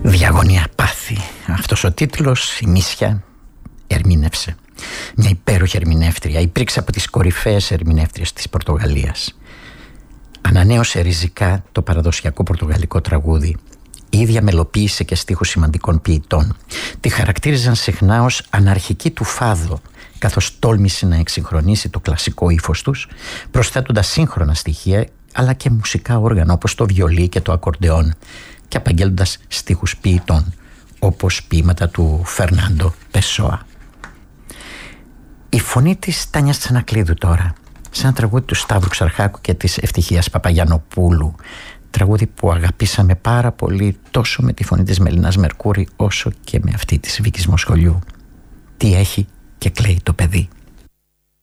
Διαγωνία πάθη. Αυτός ο τίτλος η Μίσια ερμήνευσε. Μια υπέροχη ερμηνεύτρια. Υπήρξε από τις κορυφαίες ερμηνεύτριες της Πορτογαλίας. Ανανέωσε ριζικά το παραδοσιακό πορτογαλικό τραγούδι. Η ίδια μελοποίησε και στίχους σημαντικών ποιητών. Τη χαρακτήριζαν συχνά ως αναρχική του φάδο, καθώς τόλμησε να εξυγχρονίσει το κλασικό ύφος τους, προσθέτοντας σύγχρονα στοιχεία αλλά και μουσικά όργανα όπως το βιολί και το ακορντεόν, και απαγγέλλοντας στίχους ποιητών όπως ποίηματα του Φερνάντο Πεσόα. Η φωνή της Τάνιας Τσανακλείδου τώρα, σε ένα τραγούδι του Σταύρου Ξαρχάκου και της Ευτυχίας Παπαγιαννοπούλου, τραγούδι που αγαπήσαμε πάρα πολύ τόσο με τη φωνή της Μελινάς Μερκούρη όσο και με αυτή της Βίκης Μοσχολιού. Τι έχει και κλαίει το παιδί.